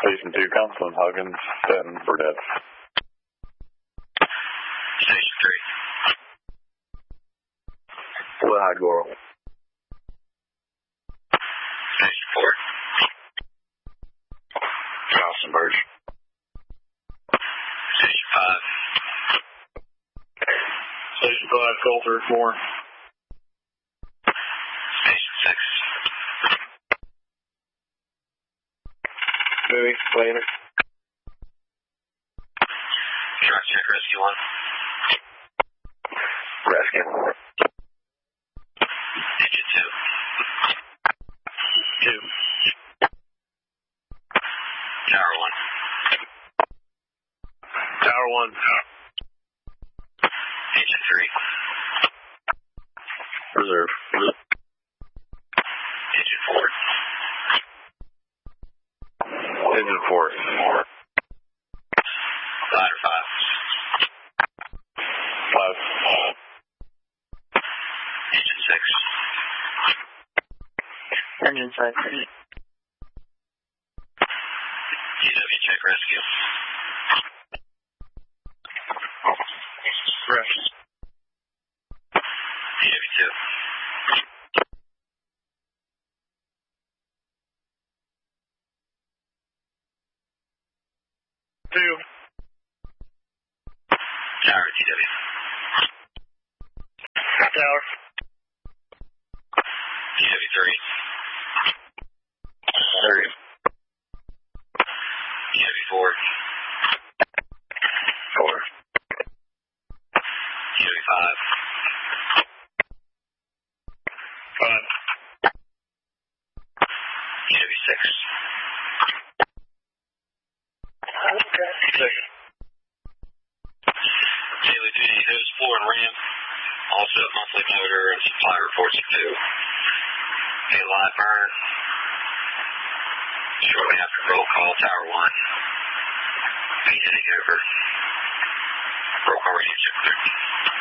Station 2, Councilman Huggins, Denton, Burdett. Station 3. Lehigh, Goral. Station 4. Charleston, Birch. Station 5. Station 5, Coulter, Moore. Station 6. Bowie, Later. Truck check rescue 1. Rescue. Engine 2. 2. Tower 1. Tower 1. Engine 3. Reserve. Engine 4. Engine 4. Glider 5. 5. Engine 6. Engine 5. GW check rescue. Rescue. GW 2. Tower GW. Tower. GW 3. 30. GW 4. 4. GW 5. 5. GW 6. 6. Daily duty hose floor and ramp. Also monthly motor and supply reports at 2. A live burn. Shortly after roll call, Tower 1. Be heading over. Roll call radio check clear.